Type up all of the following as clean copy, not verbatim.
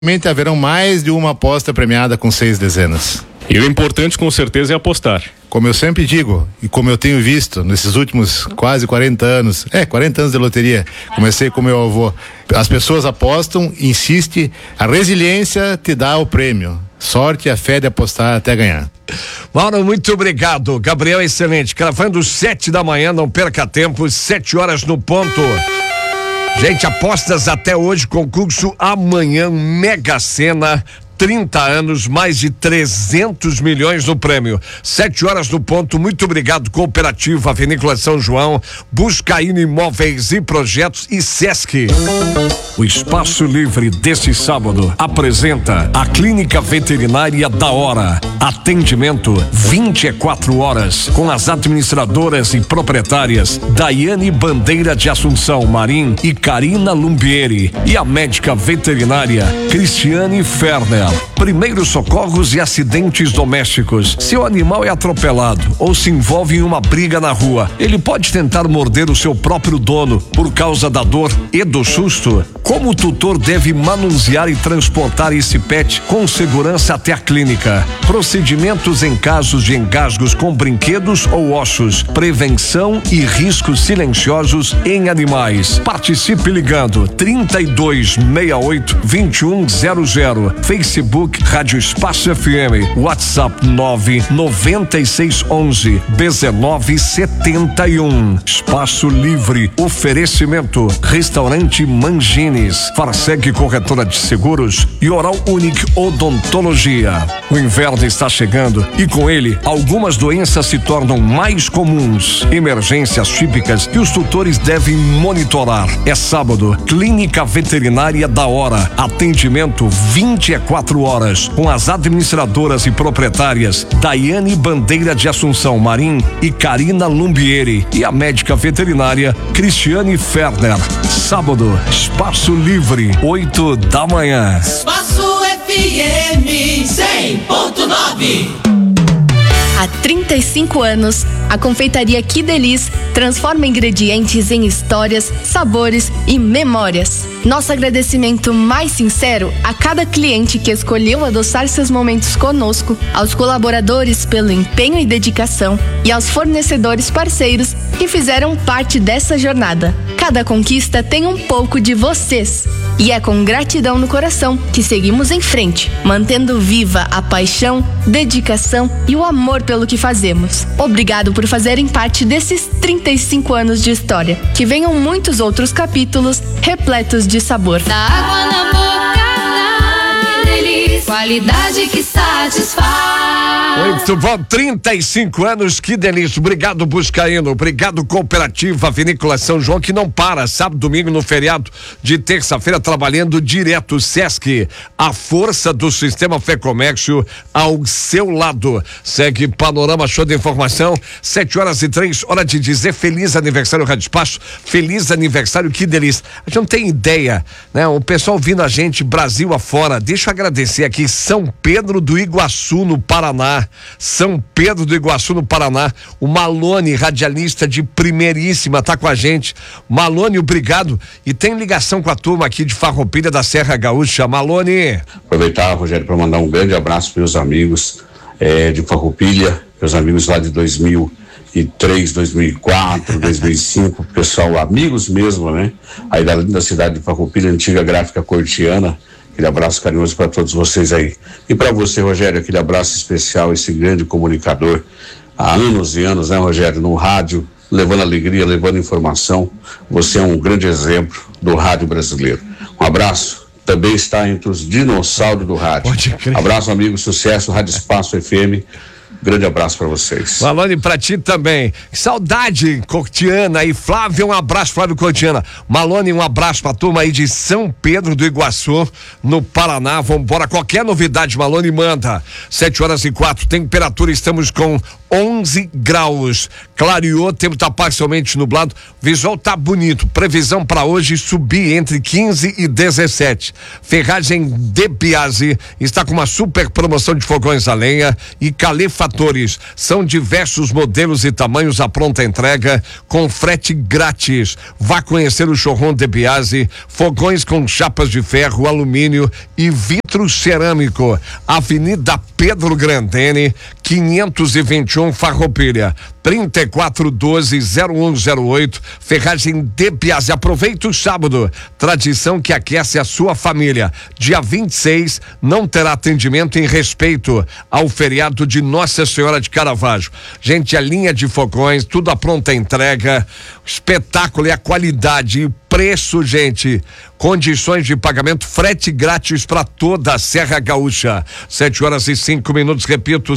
Haverão mais de uma aposta premiada com 6 dezenas. E o importante com certeza é apostar. Como eu sempre digo, e como eu tenho visto nesses últimos quase 40 anos, 40 anos de loteria, comecei com meu avô, as pessoas apostam, insiste, a resiliência te dá o prêmio, sorte e a fé de apostar até ganhar. Mauro, muito obrigado. Gabriel, excelente. Gravando 7 da manhã, não perca tempo, 7 horas no ponto. Gente, apostas até hoje, concurso amanhã, Mega Sena, 30 anos, mais de 300 milhões no prêmio. 7 horas no ponto. Muito obrigado, Cooperativa Vinícola São João, Buscaíno Imóveis e Projetos e Sesc. O Espaço Livre deste sábado apresenta a Clínica Veterinária da Hora. Atendimento 24 horas com as administradoras e proprietárias Daiane Bandeira de Assunção Marim e Karina Lumbieri e a médica veterinária Cristiane Ferner. Primeiros socorros e acidentes domésticos. Se o animal é atropelado ou se envolve em uma briga na rua, ele pode tentar morder o seu próprio dono por causa da dor e do susto. Como o tutor deve manusear e transportar esse pet com segurança até a clínica? Procedimentos em casos de engasgos com brinquedos ou ossos. Prevenção e riscos silenciosos em animais. Participe ligando 3268-2100. Facebook Rádio Espaço FM. WhatsApp 99611-1971. Espaço Livre. Oferecimento Restaurante Mangines, Farseg Corretora de Seguros e Oral Unique Odontologia. O inverno está chegando e com ele algumas doenças se tornam mais comuns. Emergências típicas que os tutores devem monitorar. É sábado, Clínica Veterinária da Hora. Atendimento 24 horas com as administradoras e proprietárias Daiane Bandeira de Assunção Marim e Karina Lumbieri e a médica veterinária Cristiane Ferner. Sábado, Espaço Livre, 8 da manhã. Espaço FM 100.9. Há 35 anos, a confeitaria Que Delice transforma ingredientes em histórias, sabores e memórias. Nosso agradecimento mais sincero a cada cliente que escolheu adoçar seus momentos conosco, aos colaboradores pelo empenho e dedicação e aos fornecedores parceiros que fizeram parte dessa jornada. Cada conquista tem um pouco de vocês. E é com gratidão no coração que seguimos em frente, mantendo viva a paixão, dedicação e o amor pelo que fazemos. Obrigado por fazerem parte desses 35 anos de história. Que venham muitos outros capítulos repletos de sabor. Da água na boca, delícia, qualidade que satisfaz. Muito bom, 35 anos, que delícia. Obrigado, Buscaíno. Obrigado, Cooperativa Vinícola São João, que não para. Sábado, domingo, no feriado de terça-feira, trabalhando direto. Sesc, a força do sistema Fé Comércio ao seu lado. Segue Panorama Show de Informação, 7 horas e 3, hora de dizer feliz aniversário, Rádio Espaço. Feliz aniversário, que delícia. A gente não tem ideia, né? O pessoal vindo a gente, Brasil afora. Deixa eu agradecer aqui, São Pedro do Iguaçu, no Paraná. São Pedro do Iguaçu, no Paraná. O Malone, radialista de primeiríssima, tá com a gente. Malone, obrigado. E tem ligação com a turma aqui de Farroupilha da Serra Gaúcha. Malone. Aproveitar, Rogério, para mandar um grande abraço para meus amigos de Farroupilha, meus amigos lá de 2003, 2004, 2005, pessoal, amigos mesmo, né? Aí da cidade de Farroupilha, antiga gráfica cortiana. Aquele abraço carinhoso para todos vocês aí. E para você, Rogério, aquele abraço especial, esse grande comunicador, há anos e anos, né, Rogério, no rádio, levando alegria, levando informação. Você é um grande exemplo do rádio brasileiro. Um abraço, também está entre os dinossauros do rádio. Abraço, amigo, sucesso, Rádio Espaço FM. Grande abraço para vocês. Malone, pra ti também. Saudade, Cortiana e Flávio, um abraço, Flávio Cortiana. Malone, um abraço pra turma aí de São Pedro do Iguaçu, no Paraná. Vambora, qualquer novidade, Malone, manda. 7 horas e 4, temperatura, estamos com 11 graus. Clareou, tempo tá parcialmente nublado, visual tá bonito. Previsão para hoje subir entre 15 e 17. Ferragem de Biase está com uma super promoção de fogões a lenha e calefatores. São diversos modelos e tamanhos à pronta entrega com frete grátis. Vá conhecer o showroom de Biase, fogões com chapas de ferro, alumínio e vidro cerâmico. Avenida Pedro Grandene, 521 Farroupilha, 3412-0108, Ferragem de Biase. Aproveita o sábado, tradição que aquece a sua família. Dia 26 não terá atendimento em respeito ao feriado de Nossa Senhora de Caravaggio. Gente, a linha de fogões, tudo à pronta entrega, espetáculo e a qualidade e preço, gente. Condições de pagamento, frete grátis para toda a Serra Gaúcha. 7h05, repito,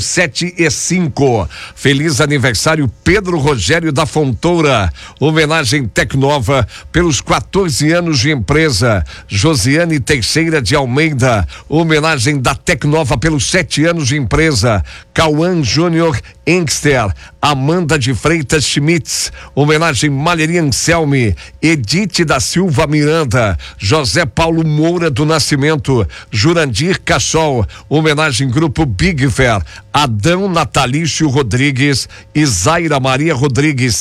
7h05. Feliz aniversário Pedro Rogério da Fontoura. Homenagem Tecnova pelos 14 anos de empresa. Josiane Teixeira de Almeida. Homenagem da Tecnova pelos 7 anos de empresa. Cauã Júnior Engster. Amanda de Freitas Schmitz. Homenagem Malheria Anselmi. Edith da Silva Miranda. José Paulo Moura do Nascimento. Jurandir Cassol. Homenagem Grupo Big Fair. Adão Natalício Rodrigues e Zaira Maria Rodrigues,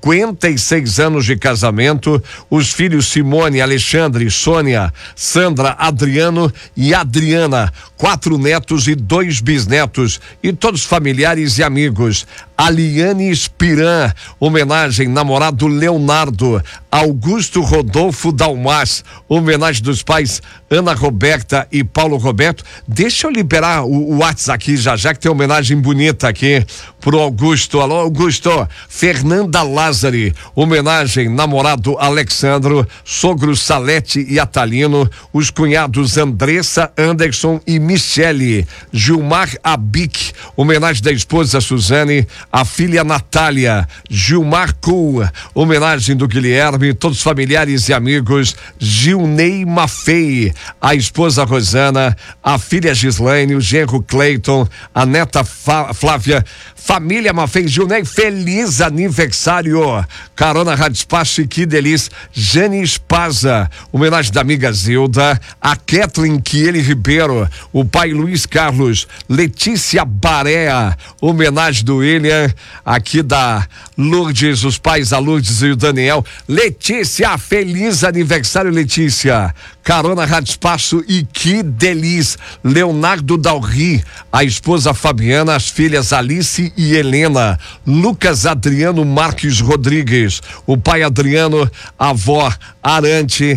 56 anos de casamento. Os filhos Simone, Alexandre, Sônia, Sandra, Adriano e Adriana. 4 netos e 2 bisnetos. E todos familiares e amigos. Aliane Espiran, homenagem namorado Leonardo. Augusto Rodolfo Dalmas, homenagem dos pais Ana Roberta e Paulo Roberto. Deixa eu liberar o WhatsApp aqui já que tem homenagem bonita aqui pro Augusto. Alô, Augusto. Fernanda Lázari, homenagem namorado Alexandro, sogro Salete e Atalino, os cunhados Andressa, Anderson e Michele. Gilmar Abic, homenagem da esposa Suzane, a filha Natália. Gilmar Cool, homenagem do Guilherme, todos os familiares e amigos. Gilney Maffei, a esposa Rosana, a filha Gislaine, o genro Cleiton, a neta Flávia. Família Maffei, Gilney, feliz aniversário. Carona Rádio Espaço e que delícia. Jane Espaza, homenagem da amiga Zilda, a Kathleen Kiele Ribeiro, o pai Luiz Carlos, Letícia Barea, homenagem do William, aqui da Lourdes, os pais a Lourdes e o Daniel. Letícia, feliz aniversário, Letícia. Carona Rádio Espaço e que delícia. Leonardo Dalri, a esposa Fabiana, as filhas Alice e Helena. Lucas Adriano Marques Rodrigues, o pai Adriano, a avó Arante,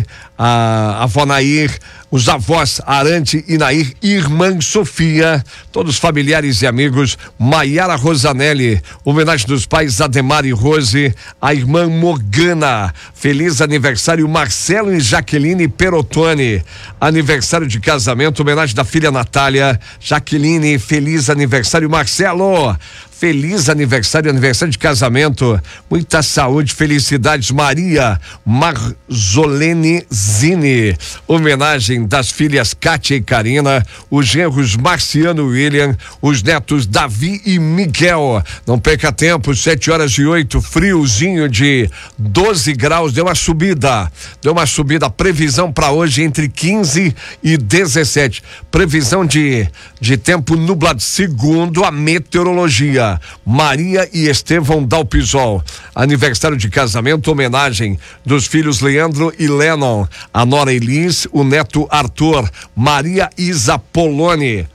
a avó Nair, os avós Arante e Nair, irmã Sofia, todos familiares e amigos. Maiara Rosanelli, homenagem dos pais Ademar e Rose, a irmã Morgana. Feliz aniversário Marcelo e Jaqueline Perotone, aniversário de casamento, homenagem da filha Natália. Jaqueline, feliz aniversário Marcelo. Feliz aniversário, aniversário de casamento, muita saúde, felicidades. Maria Marzolene Zini, homenagem das filhas Kátia e Karina, os genros Marciano e William, os netos Davi e Miguel. Não perca tempo, 7h08, friozinho de 12 graus, deu uma subida, previsão para hoje entre 15 e 17, previsão de tempo nublado, segundo a meteorologia. Maria e Estevão Dalpisol, aniversário de casamento, homenagem dos filhos Leandro e Lennon, a nora Elis, o neto Arthur, Maria Isa Poloni.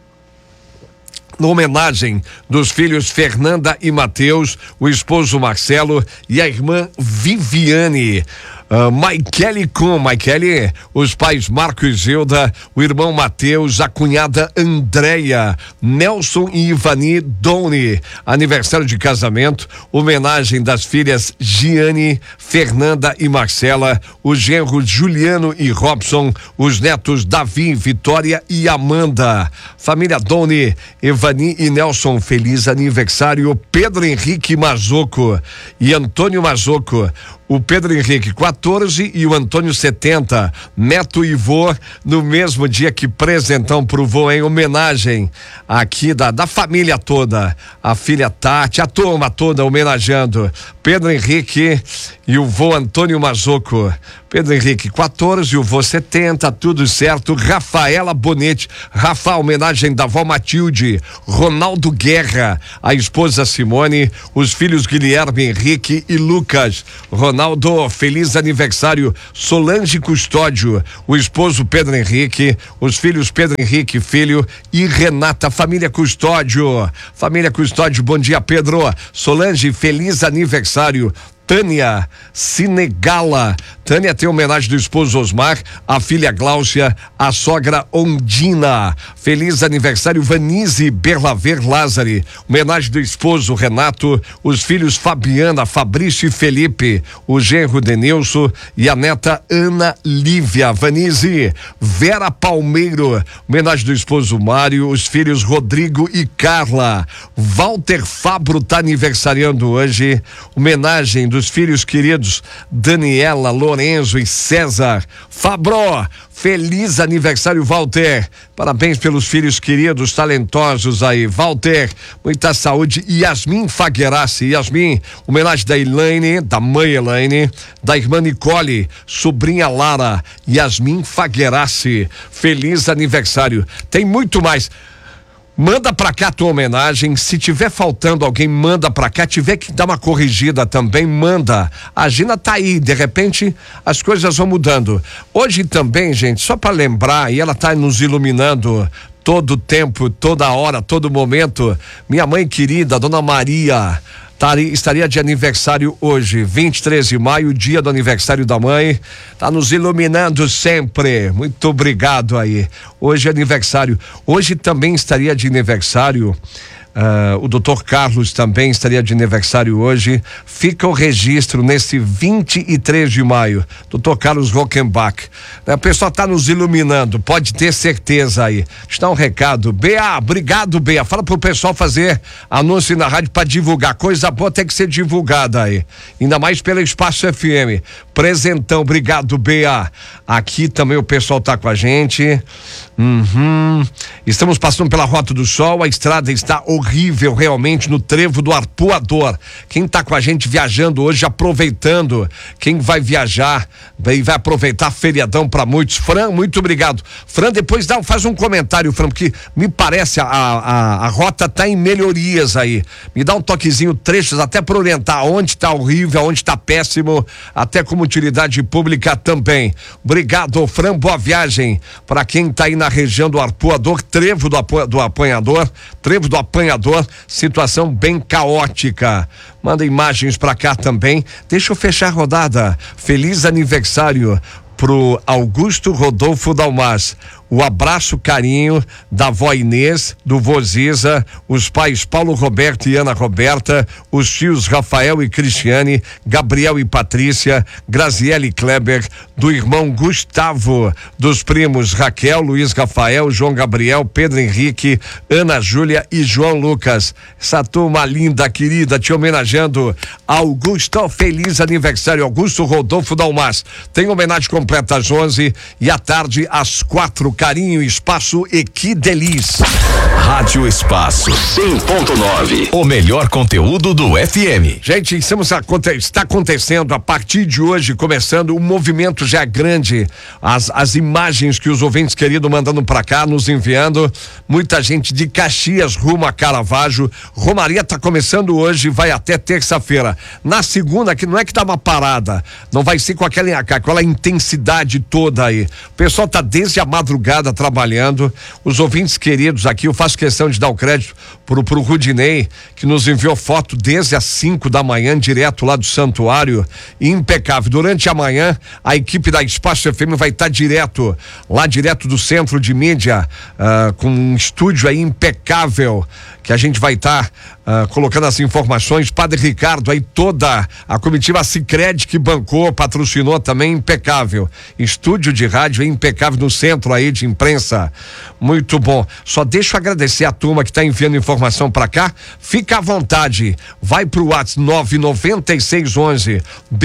Homenagem dos filhos Fernanda e Mateus, o esposo Marcelo e a irmã Viviane. Maikele, os pais Marco e Gilda, o irmão Mateus, a cunhada Andréia, Nelson e Ivani Doni, aniversário de casamento, homenagem das filhas Giane, Fernanda e Marcela, os genros Juliano e Robson, os netos Davi, Vitória e Amanda. Família Doni, Evani e Nelson, feliz aniversário. Pedro Henrique Mazoco e Antônio Mazoco, o Pedro Henrique 14 e o Antônio 70. Neto e vô no mesmo dia. Que presentão pro vô, em homenagem aqui da família toda. A filha Tati, a turma toda homenageando Pedro Henrique e o vô Antônio Mazoco. Pedro Henrique 14 e o vô 70, tudo certo. Rafaela Bonetti, Rafa, homenagem da vó Matilde. Ronaldo Guerra, a esposa Simone, os filhos Guilherme, Henrique e Lucas. Ronaldo, feliz aniversário. Solange Custódio, o esposo Pedro Henrique, os filhos Pedro Henrique, filho, e Renata, família Custódio. Família Custódio, bom dia, Pedro. Solange, feliz aniversário. Tânia Cinegala. Tânia tem homenagem do esposo Osmar, a filha Gláucia, a sogra Ondina. Feliz aniversário, Vanise Berlaver Lázari. Homenagem do esposo Renato, os filhos Fabiana, Fabrício e Felipe, o genro Denilson e a neta Ana Lívia. Vanise. Vera Palmeiro, homenagem do esposo Mário, os filhos Rodrigo e Carla. Walter Fabro tá aniversariando hoje. Homenagem dos filhos queridos Daniela, Lorenzo e César. Fabro, feliz aniversário, Walter. Parabéns pelos filhos queridos, talentosos aí. Walter, muita saúde. Yasmin Faguerassi. Yasmin, homenagem da Elaine, da mãe Elaine, da irmã Nicole, sobrinha Lara. Yasmin Faguerassi, feliz aniversário. Tem muito mais. Manda pra cá a tua homenagem. Se tiver faltando alguém, manda pra cá. Tiver que dar uma corrigida também, manda. A Gina tá aí, de repente as coisas vão mudando. Hoje também, gente, só pra lembrar, e ela tá nos iluminando todo o tempo, toda hora, todo momento, minha mãe querida, Dona Maria, estaria de aniversário hoje, 23 de maio, dia do aniversário da mãe. Tá nos iluminando sempre. Muito obrigado aí. Hoje é aniversário. Hoje também estaria de aniversário. O doutor Carlos também estaria de aniversário hoje. Fica o registro nesse 23 de maio. Doutor Carlos Rockenbach. O pessoal tá nos iluminando, pode ter certeza aí. Deixa eu dar um recado. Bea, obrigado, Bea. Fala pro pessoal fazer anúncio na rádio para divulgar. Coisa boa tem que ser divulgada aí. Ainda mais pela Espaço FM. Presentão, obrigado, Bea. Aqui também o pessoal tá com a gente. Estamos passando pela Rota do Sol, a estrada está horrível realmente no trevo do Arpoador. Quem tá com a gente viajando hoje, aproveitando, quem vai viajar e vai aproveitar feriadão para muitos. Fran, muito obrigado. Fran, depois faz um comentário, Fran, porque me parece a rota tá em melhorias aí. Me dá um toquezinho, trechos, até para orientar onde tá horrível, onde tá péssimo, até como utilidade pública também. Obrigado, Fran, boa viagem para quem tá aí na região do Arpoador, trevo do apanhador, situação bem caótica. Manda imagens pra cá também. Deixa eu fechar a rodada. Feliz aniversário pro Augusto Rodolfo Dalmas. O abraço, carinho da vó Inês, do vô Ziza, os pais Paulo Roberto e Ana Roberta, os tios Rafael e Cristiane, Gabriel e Patrícia, Graziele e Kleber, do irmão Gustavo, dos primos Raquel, Luiz Rafael, João Gabriel, Pedro Henrique, Ana Júlia e João Lucas. Essa turma linda, querida, te homenageando. Augusto, feliz aniversário, Augusto Rodolfo Dalmas. Tem homenagem completa às 11 e à tarde às 4. Carinho, Espaço Equideliz. Rádio Espaço 100.9. O melhor conteúdo do FM. Gente, está acontecendo a partir de hoje, começando, o movimento já é grande. As imagens que os ouvintes queridos mandando pra cá, nos enviando. Muita gente de Caxias rumo a Caravaggio. Romaria tá começando hoje, vai até terça-feira. Na segunda, que não é que dá uma parada, não vai ser com aquela intensidade toda aí. O pessoal tá desde a madrugada trabalhando. Os ouvintes queridos aqui, eu faço questão de dar o crédito pro Rudinei, que nos enviou foto desde as 5 da manhã, direto lá do santuário, impecável. Durante a manhã, a equipe da Espaço FM vai estar direto do centro de mídia, com um estúdio aí impecável, que a gente vai estar colocando as informações, Padre Ricardo, aí toda a comitiva Sicredi que bancou, patrocinou também, impecável. Estúdio de rádio impecável no centro aí de imprensa. Muito bom. Só deixa eu agradecer a turma que está enviando informação para cá. Fica à vontade. Vai pro WhatsApp 99611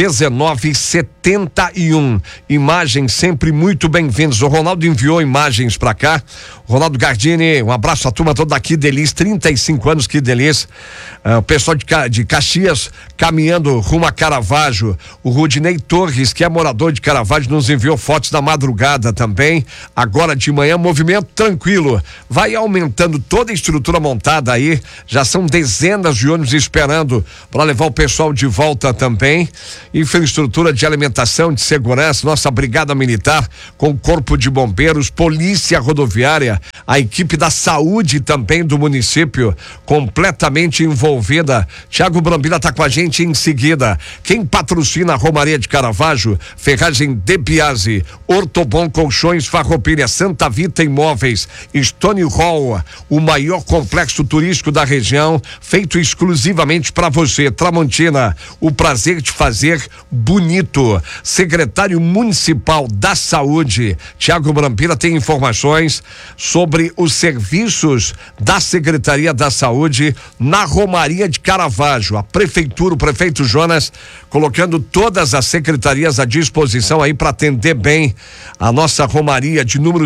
1971. Imagens sempre muito bem-vindas. O Ronaldo enviou imagens para cá. Ronaldo Gardini, um abraço à turma toda aqui, Delis, 35 anos, que delícia. O pessoal de Caxias caminhando rumo a Caravaggio. O Rudinei Torres, que é morador de Caravaggio, nos enviou fotos da madrugada também. Agora de manhã, movimento tranquilo. Vai aumentando toda a estrutura montada aí. Já são dezenas de ônibus esperando para levar o pessoal de volta também. Infraestrutura de alimentação, de segurança, nossa brigada militar com o corpo de bombeiros, polícia rodoviária, a equipe da saúde também do município completamente envolvida. Tiago Brambila tá com a gente em seguida. Quem patrocina a Romaria de Caravaggio? Ferragem De Biasi, Ortobon Colchões, Farroupilha, Santa Vita Imóveis, Stone Hall, o maior complexo turístico da região, feito exclusivamente para você. Tramontina, o prazer de fazer bonito. Secretário Municipal da Saúde, Tiago Brambila, tem informações sobre os serviços da Secretaria da Saúde na Romaria de Caravaggio. A prefeitura, o prefeito Jonas, colocando todas as secretarias à disposição aí para atender bem a nossa Romaria de número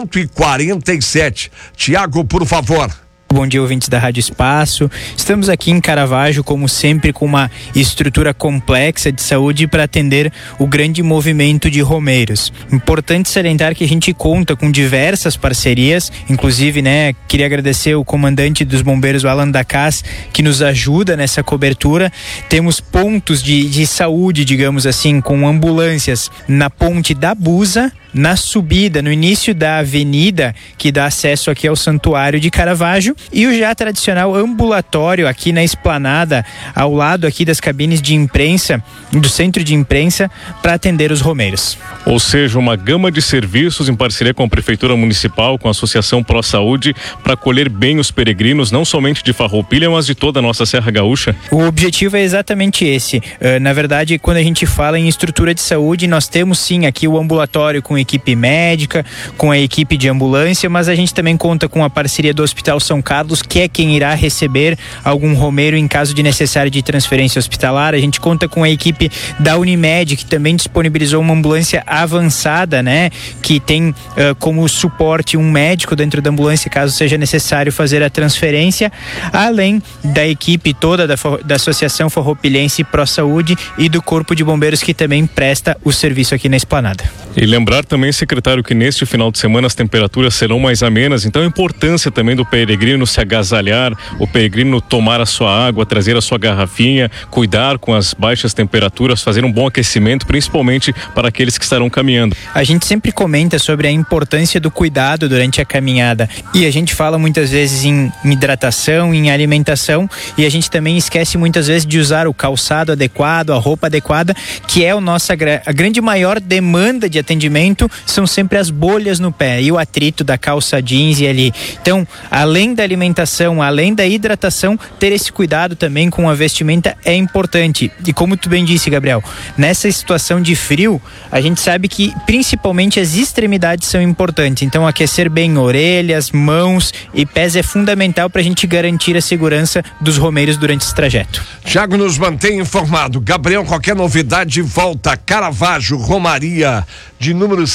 147. Tiago, por favor. Bom dia, ouvintes da Rádio Espaço. Estamos aqui em Caravaggio, como sempre, com uma estrutura complexa de saúde para atender o grande movimento de romeiros. Importante salientar que a gente conta com diversas parcerias, inclusive, queria agradecer o comandante dos bombeiros, o Alan Dacaz, que nos ajuda nessa cobertura. Temos pontos de saúde, digamos assim, com ambulâncias na ponte da Busa, na subida, no início da avenida que dá acesso aqui ao Santuário de Caravaggio, e o já tradicional ambulatório aqui na esplanada, ao lado aqui das cabines de imprensa, do centro de imprensa, para atender os romeiros. Ou seja, uma gama de serviços em parceria com a Prefeitura Municipal, com a Associação Pró Saúde, para acolher bem os peregrinos, não somente de Farroupilha, mas de toda a nossa Serra Gaúcha. O objetivo é exatamente esse. Na verdade, quando a gente fala em estrutura de saúde, nós temos sim aqui o ambulatório com equipe médica, com a equipe de ambulância, mas a gente também conta com a parceria do Hospital São Carlos, que é quem irá receber algum romeiro em caso de necessário de transferência hospitalar. A gente conta com a equipe da Unimed, que também disponibilizou uma ambulância avançada, que tem como suporte um médico dentro da ambulância, caso seja necessário fazer a transferência, além da equipe toda da Associação Farroupilhense Pró Saúde e do Corpo de Bombeiros, que também presta o serviço aqui na esplanada. E lembrar também, secretário, que neste final de semana as temperaturas serão mais amenas, então a importância também do peregrino se agasalhar, o peregrino tomar a sua água, trazer a sua garrafinha, cuidar com as baixas temperaturas, fazer um bom aquecimento, principalmente para aqueles que estarão caminhando. A gente sempre comenta sobre a importância do cuidado durante a caminhada, e a gente fala muitas vezes em hidratação, em alimentação, e a gente também esquece muitas vezes de usar o calçado adequado, a roupa adequada, que é a grande maior demanda de atendimento, são sempre as bolhas no pé e o atrito da calça jeans e ali. Então, além da alimentação, além da hidratação, ter esse cuidado também com a vestimenta é importante. E como tu bem disse, Gabriel, nessa situação de frio, a gente sabe que principalmente as extremidades são importantes. Então, aquecer bem orelhas, mãos e pés é fundamental para a gente garantir a segurança dos romeiros durante esse trajeto. Tiago nos mantém informado. Gabriel, qualquer novidade, volta. Caravaggio, Romaria de número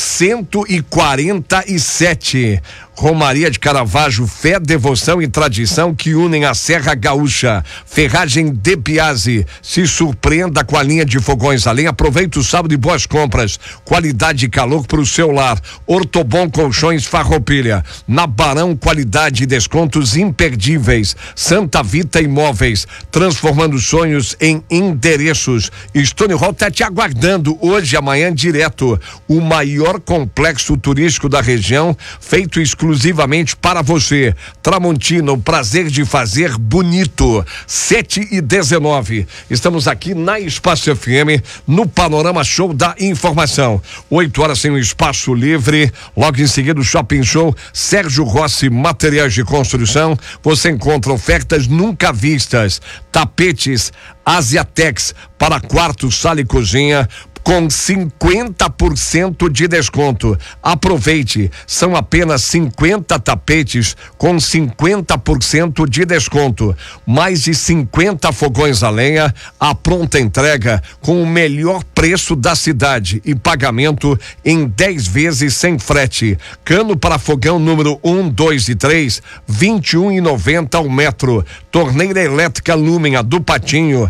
147. Romaria de Caravaggio, fé, devoção e tradição que unem a Serra Gaúcha. Ferragem De Biasi, se surpreenda com a linha de fogões a lenha. Aproveite o sábado e boas compras. Qualidade e calor para o seu lar. Ortobon Colchões, Farroupilha. Na Barão, qualidade e descontos imperdíveis. Santa Vita Imóveis, transformando sonhos em endereços. Stone Hall está te aguardando hoje e amanhã direto. O maior complexo turístico da região, feito exclusivamente exclusivamente para você. Tramontina, o prazer de fazer bonito. 7h19. Estamos aqui na Espaço FM, no Panorama Show da Informação. 8 horas sem o Espaço Livre. Logo em seguida, o Shopping Show Sérgio Rossi Materiais de Construção. Você encontra ofertas nunca vistas. Tapetes Asiatex para quarto, sala e cozinha com 50% de desconto. Aproveite, são apenas 50 tapetes com 50% de desconto. Mais de 50 fogões a lenha, a pronta entrega com o melhor preço da cidade e pagamento em 10 vezes sem frete. Cano para fogão número 1, 2 e 3, R$21,90 ao metro. Torneira elétrica Lúmina do Patinho,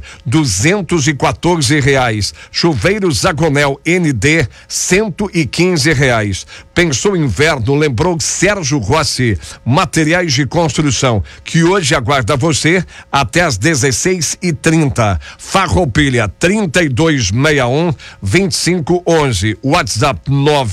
R$214. Chuveiros Zagonel ND, R$115. Pensou em inverno, lembrou Sérgio Rossi Materiais de Construção, que hoje aguarda você até às 16h30. Farroupilha 3261-2511. WhatsApp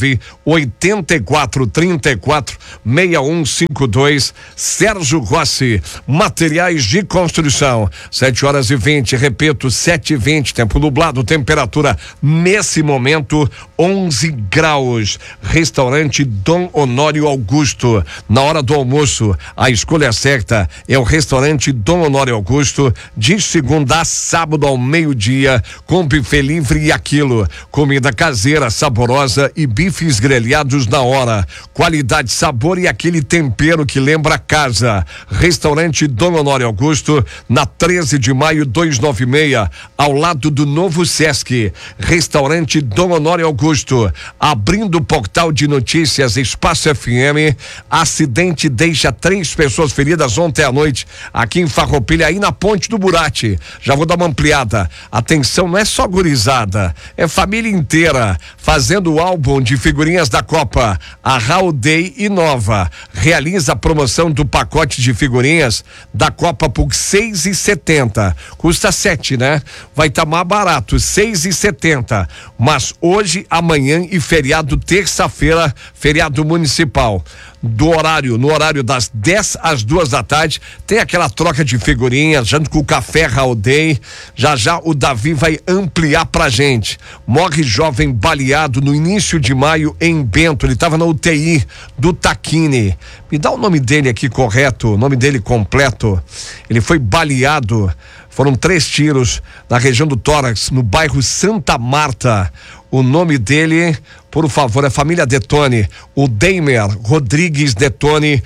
984346152. Sérgio Rossi Materiais de Construção. 7h20, repito, 7h20, tempo nublado, temperatura nesse momento 11 graus. Restaurante Dom Honório Augusto. Na hora do almoço, a escolha certa é o restaurante Dom Honório Augusto, de segunda a sábado ao meio-dia, com buffet livre e aquilo. Comida caseira, saborosa e bifes grelhados na hora. Qualidade, sabor e aquele tempero que lembra casa. Restaurante Dom Honório Augusto, na 13 de maio 296, ao lado do novo Sesc. Restaurante Dom Honório Augusto, abrindo o portal de notícias Espaço FM. Acidente deixa 3 pessoas feridas ontem à noite aqui em Farroupilha, aí na Ponte do Burati. Já vou dar uma ampliada. Atenção, não é só gurizada, é família inteira fazendo o álbum de figurinhas da Copa. A Raul Day inova, realiza a promoção do pacote de figurinhas da Copa por R$6,70. Custa 7, né? Vai estar mais barato, R$6,70. Mas hoje, amanhã e feriado terça-feira, feriado municipal. No horário das 10 às 2 da tarde, tem aquela troca de figurinhas, junto com o Café Raul Day. Já o Davi vai ampliar pra gente. Morre jovem baleado no início de maio em Bento. Ele estava na UTI do Taquini. Me dá o nome dele aqui correto, o nome dele completo. Ele foi baleado. Foram 3 tiros na região do tórax, no bairro Santa Marta. O nome dele, por favor, é família Detone. O Deimer Rodrigues Detone,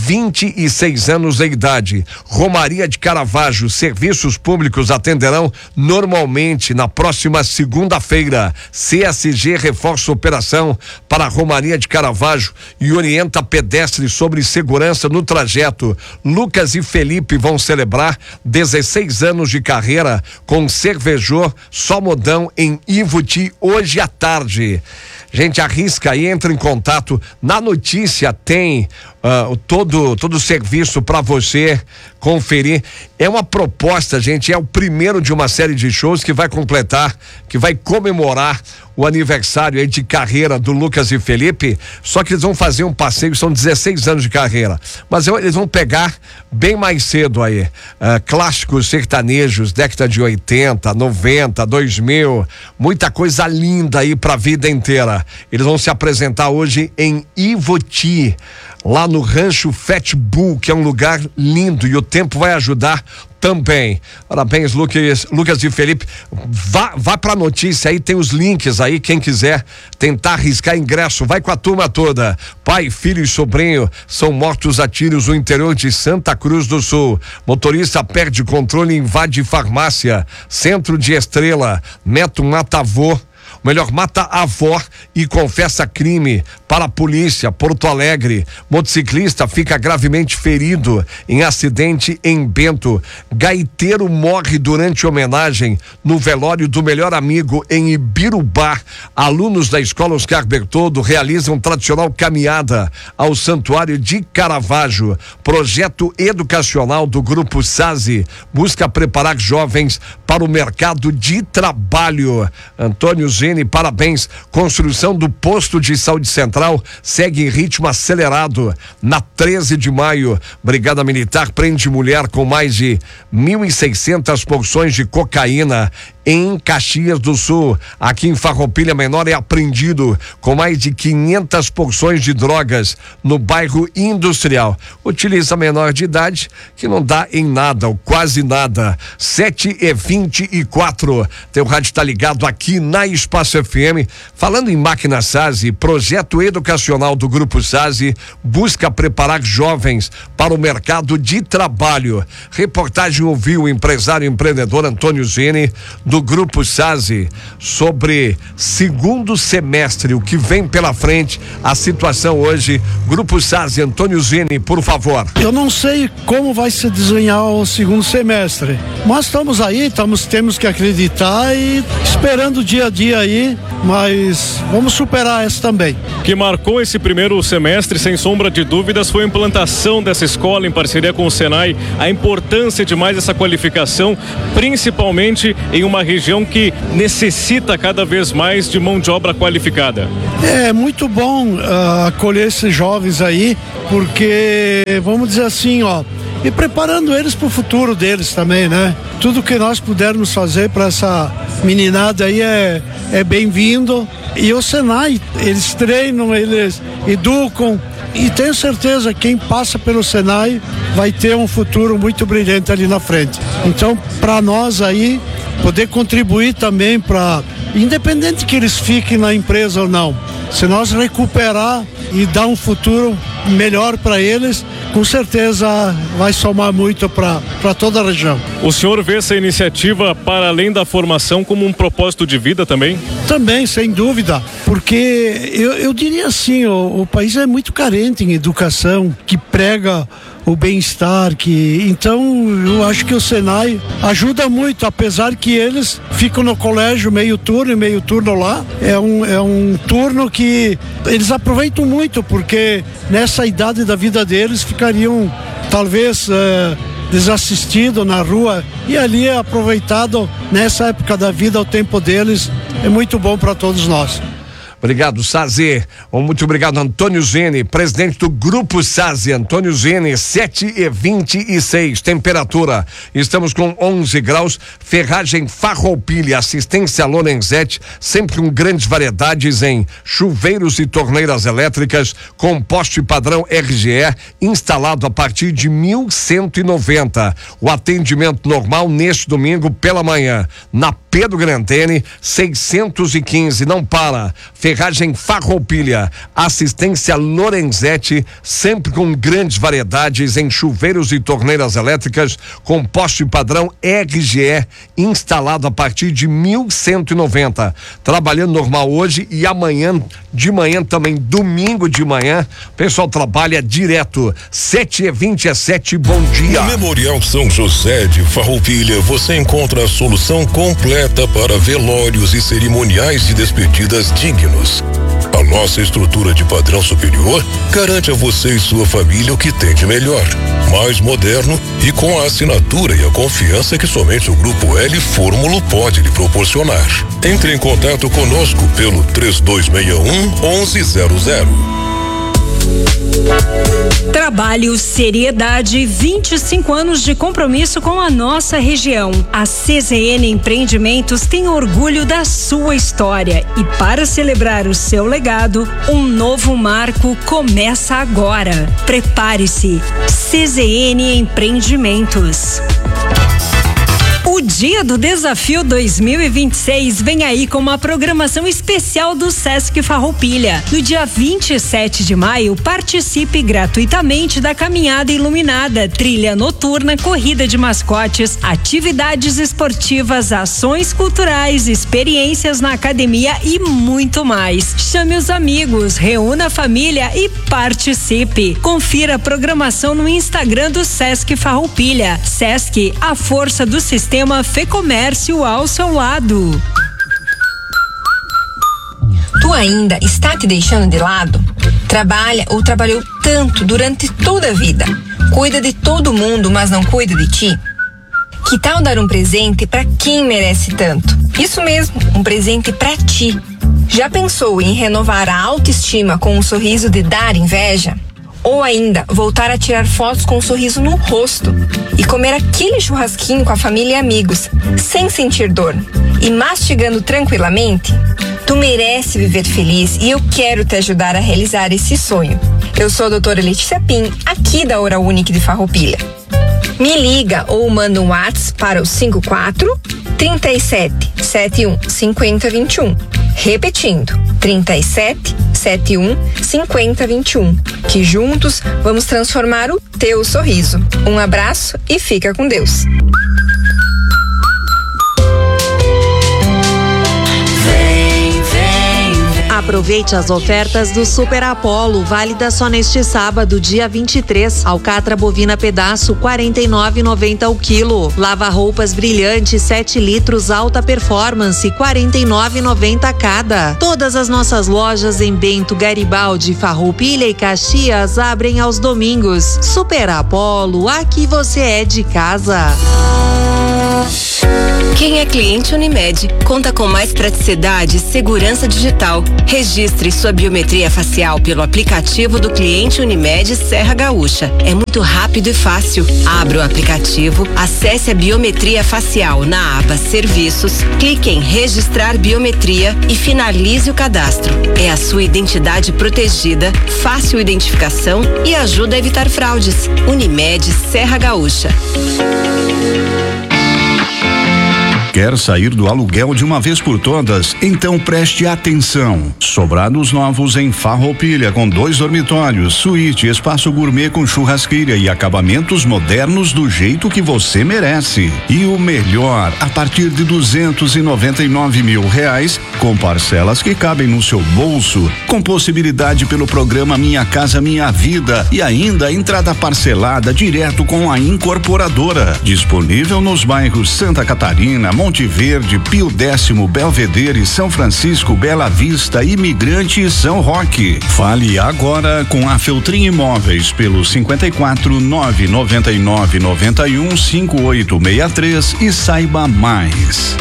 26 anos de idade. Romaria de Caravaggio, serviços públicos atenderão normalmente na próxima segunda-feira. CSG reforça operação para a Romaria de Caravaggio e orienta pedestres sobre segurança no trajeto. Lucas e Felipe vão celebrar 16 anos de carreira com cervejor Só Modão em Ivoti hoje à tarde. Gente, arrisca aí, entra em contato. Na notícia tem todo o serviço para você conferir. É uma proposta, gente, é o primeiro de uma série de shows que vai comemorar o aniversário aí de carreira do Lucas e Felipe. Só que eles vão fazer um passeio, são 16 anos de carreira, mas eles vão pegar bem mais cedo aí, clássicos sertanejos, década de 80, 90, 2000, muita coisa linda aí pra vida inteira. Eles vão se apresentar hoje em Ivoti, lá no Rancho Fat Bull, que é um lugar lindo, e o tempo vai ajudar também. Parabéns, Lucas e Felipe. Vá pra notícia aí, tem os links aí, quem quiser tentar arriscar ingresso, vai com a turma toda. Pai, filho e sobrinho são mortos a tiros no interior de Santa Cruz do Sul. Motorista perde controle e invade farmácia. Centro de Estrela, neto mata avô. Mata a avó e confessa crime para a polícia. Porto Alegre, motociclista fica gravemente ferido em acidente em Bento. Gaiteiro morre durante homenagem no velório do melhor amigo em Ibirubá. Alunos da escola Oscar Bertoldo realizam tradicional caminhada ao Santuário de Caravaggio. Projeto educacional do Grupo SASI busca preparar jovens para o mercado de trabalho. Antônio Gênio Zene, parabéns. Construção do posto de saúde central segue em ritmo acelerado. Na 13 de maio, Brigada Militar prende mulher com mais de 1.600 porções de cocaína em Caxias do Sul. Aqui em Farroupilha, menor é apreendido com mais de 500 porções de drogas no bairro Industrial. Utiliza menor de idade que não dá em nada, ou quase nada. 7h24. Teu rádio está ligado aqui na Espaço FM. Falando em máquina SASI, projeto educacional do Grupo SASI busca preparar jovens para o mercado de trabalho. Reportagem ouviu o empresário e empreendedor Antônio Zene do Grupo SASI sobre segundo semestre, o que vem pela frente, a situação hoje. Grupo SASI, Antônio Zene, por favor. Eu não sei como vai se desenhar o segundo semestre, mas estamos aí, temos que acreditar e esperando o dia a dia aí, mas vamos superar essa também. O que marcou esse primeiro semestre, sem sombra de dúvidas, foi a implantação dessa escola em parceria com o Senai, a importância de mais essa qualificação, principalmente em uma região que necessita cada vez mais de mão de obra qualificada. É muito bom acolher esses jovens aí, porque vamos dizer assim, e preparando eles para o futuro deles também, né? Tudo que nós pudermos fazer para essa meninada aí é bem-vindo. E o Senai, eles treinam, eles educam, e tenho certeza que quem passa pelo Senai vai ter um futuro muito brilhante ali na frente. Então, para nós aí, poder contribuir também para, independente que eles fiquem na empresa ou não, se nós recuperar e dar um futuro melhor para eles, com certeza vai somar muito para toda a região. O senhor vê essa iniciativa, para além da formação, como um propósito de vida também? Também, sem dúvida, porque eu diria assim, o país é muito carente em educação, que prega o bem-estar, então eu acho que o Senai ajuda muito, apesar que eles ficam no colégio meio turno lá, é um turno que eles aproveitam muito, porque nessa idade da vida deles ficariam talvez desassistidos na rua, e ali é aproveitado nessa época da vida, o tempo deles é muito bom para todos nós. Obrigado, SASI. Muito obrigado, Antônio Zene, presidente do Grupo SASI. Antônio Zene, 7h26, temperatura. Estamos com 11 graus. Ferragem Farroupilha, assistência Lorenzetti, sempre com grandes variedades em chuveiros e torneiras elétricas, com poste padrão RGE, instalado a partir de 1.190. O atendimento normal neste domingo pela manhã, na Pedro Grantene, 615. Não para. Ferragem Farroupilha, assistência Lorenzetti, sempre com grandes variedades em chuveiros e torneiras elétricas, com poste padrão RGE, instalado a partir de 1.190. Trabalhando normal hoje e amanhã de manhã também, domingo de manhã, o pessoal trabalha direto. 7h27, bom dia. No Memorial São José de Farroupilha, você encontra a solução completa para velórios e cerimoniais de despedidas dignos. A nossa estrutura de padrão superior garante a você e sua família o que tem de melhor, mais moderno e com a assinatura e a confiança que somente o Grupo L Fórmulo pode lhe proporcionar. Entre em contato conosco pelo 3261-1100. Trabalho, seriedade, 25 anos de compromisso com a nossa região. A CZN Empreendimentos tem orgulho da sua história e, para celebrar o seu legado, um novo marco começa agora. Prepare-se. CZN Empreendimentos. O Dia do Desafio 2026 vem aí com uma programação especial do Sesc Farroupilha. No dia 27 de maio, participe gratuitamente da caminhada iluminada, trilha noturna, corrida de mascotes, atividades esportivas, ações culturais, experiências na academia e muito mais. Chame os amigos, reúna a família e participe. Confira a programação no Instagram do Sesc Farroupilha. Sesc, a força do sistema Fecomércio ao seu lado. Tu ainda está te deixando de lado? Trabalha ou trabalhou tanto durante toda a vida? Cuida de todo mundo, mas não cuida de ti? Que tal dar um presente para quem merece tanto? Isso mesmo, um presente pra ti. Já pensou em renovar a autoestima com um sorriso de dar inveja? Ou ainda, voltar a tirar fotos com um sorriso no rosto e comer aquele churrasquinho com a família e amigos, sem sentir dor e mastigando tranquilamente? Tu merece viver feliz e eu quero te ajudar a realizar esse sonho. Eu sou a doutora Letícia Pim, aqui da Oral Unique de Farroupilha. Me liga ou manda um WhatsApp para o 54 37 71 50 21. Repetindo, 37 71 50 21. Que juntos vamos transformar o teu sorriso. Um abraço e fica com Deus. Aproveite as ofertas do Super Apollo, válida só neste sábado, dia 23. Alcatra bovina pedaço, R$ 49,90 o quilo. Lava-roupas brilhante, 7 litros, alta performance, R$ 49,90 cada. Todas as nossas lojas em Bento, Garibaldi, Farroupilha e Caxias abrem aos domingos. Super Apollo, aqui você é de casa. Quem é cliente Unimed conta com mais praticidade e segurança digital. Registre sua biometria facial pelo aplicativo do cliente Unimed Serra Gaúcha. É muito rápido e fácil. Abra o aplicativo, acesse a biometria facial na aba Serviços, clique em Registrar Biometria e finalize o cadastro. É a sua identidade protegida, fácil identificação e ajuda a evitar fraudes. Unimed Serra Gaúcha. Quer sair do aluguel de uma vez por todas? Então preste atenção. Sobrados novos em Farroupilha, com 2 dormitórios, suíte, espaço gourmet com churrasqueira e acabamentos modernos do jeito que você merece. E o melhor, a partir de R$299 mil, com parcelas que cabem no seu bolso, com possibilidade pelo programa Minha Casa Minha Vida e ainda entrada parcelada direto com a incorporadora. Disponível nos bairros Santa Catarina, Monte Verde, Pio Décimo, Belvedere, São Francisco, Bela Vista, Imigrante e São Roque. Fale agora com a Feltrin Imóveis pelo 54 999 91 5863 e saiba mais.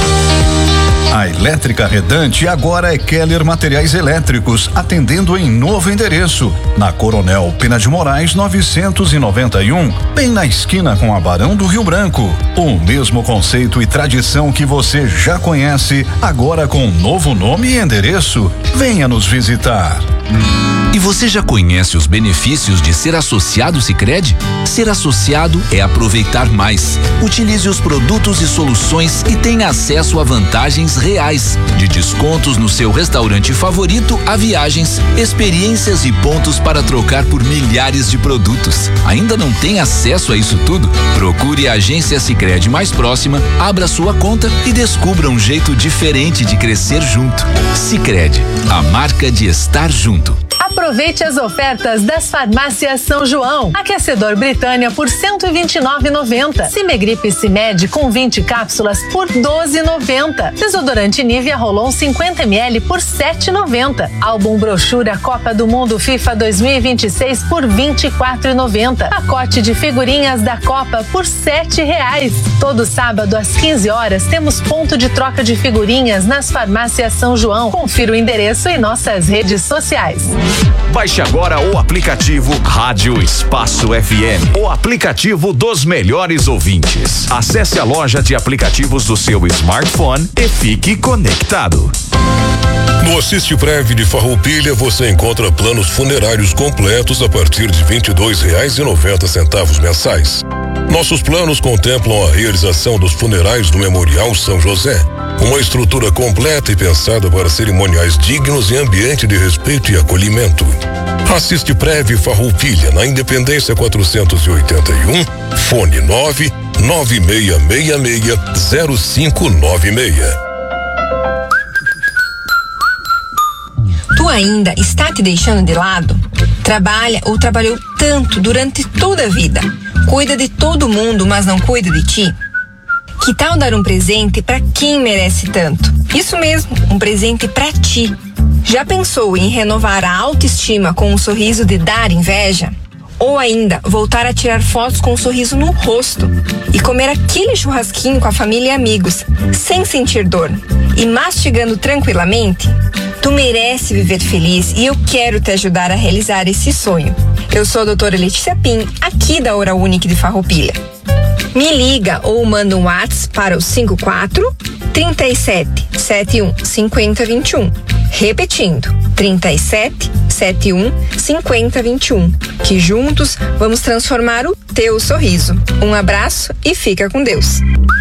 A Elétrica Redante agora é Keller Materiais Elétricos, atendendo em novo endereço, na Coronel Pena de Moraes 991, bem na esquina com a Barão do Rio Branco. O mesmo conceito e tradição que você já conhece, agora com novo nome e endereço. Venha nos visitar. E você já conhece os benefícios de ser associado Sicredi? Ser associado é aproveitar mais. Utilize os produtos e soluções e tenha acesso a vantagens reais, de descontos no seu restaurante favorito a viagens, experiências e pontos para trocar por milhares de produtos. Ainda não tem acesso a isso tudo? Procure a agência Sicredi mais próxima, abra sua conta e descubra um jeito diferente de crescer junto. Sicredi, a marca de estar junto. Aproveite as ofertas das farmácias São João. Aquecedor Britânia por R$ 129,90. Cimegripe Cimed com 20 cápsulas por R$ 12,90. Desodorante Nivea Rolon 50 ml por R$ 7,90. Álbum brochura Copa do Mundo FIFA 2026 por R$ 24,90. Pacote de figurinhas da Copa por R$ 7,00. Todo sábado às 15 horas temos ponto de troca de figurinhas nas farmácias São João. Confira o endereço em nossas redes sociais. Baixe agora o aplicativo Rádio Espaço FM, o aplicativo dos melhores ouvintes. Acesse a loja de aplicativos do seu smartphone e fique conectado. No Assiste Prev de Farroupilha você encontra planos funerários completos a partir de R$ 22,90 mensais. Nossos planos contemplam a realização dos funerais do Memorial São José, uma estrutura completa e pensada para cerimoniais dignos em ambiente de respeito e acolhimento. Assiste Prev Farroupilha na Independência 481, fone 996660596. Tu ainda está te deixando de lado? Trabalha ou trabalhou tanto durante toda a vida? Cuida de todo mundo, mas não cuida de ti? Que tal dar um presente para quem merece tanto? Isso mesmo, um presente para ti. Já pensou em renovar a autoestima com um sorriso de dar inveja? Ou ainda, voltar a tirar fotos com um sorriso no rosto e comer aquele churrasquinho com a família e amigos, sem sentir dor e mastigando tranquilamente? Tu merece viver feliz e eu quero te ajudar a realizar esse sonho. Eu sou a doutora Letícia Pim, aqui da Oral Unique de Farroupilha. Me liga ou manda um WhatsApp para o 54 37 71 50 21. Repetindo, 37 71 50 21. Que juntos vamos transformar o teu sorriso. Um abraço e fica com Deus.